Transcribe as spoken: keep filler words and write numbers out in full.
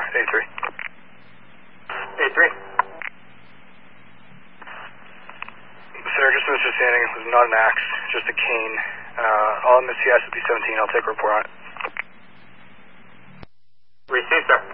A three. A three. Sir, just misunderstanding. It was not an axe, just a cane. Uh, all M S C I S would be seventeen. I'll take a report on it. Received, sir.